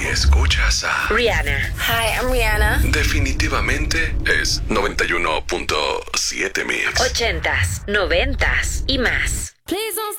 escuchas a Rihanna. Hi, I'm Rihanna. definitivamente es 91.7 Mix. 80s, 90s y más. Please don't